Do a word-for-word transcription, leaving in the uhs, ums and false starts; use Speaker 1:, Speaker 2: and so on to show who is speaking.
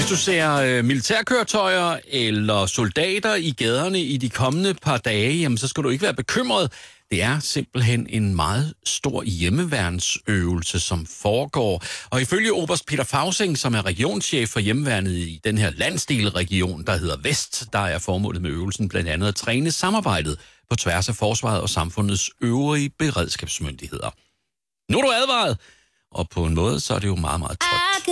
Speaker 1: Hvis du ser øh, militærkøretøjer eller soldater i gaderne i de kommende par dage, jamen, så skal du ikke være bekymret. Det er simpelthen en meget stor hjemmeværnsøvelse, som foregår. Og ifølge oberst Peter Fausing, som er regionschef for hjemmeværnet i den her landsdelregion, der hedder Vest, der er formålet med øvelsen blandt andet at træne samarbejdet på tværs af forsvaret og samfundets øvrige beredskabsmyndigheder. Nu er du advaret, og på en måde så er det jo meget, meget trygt.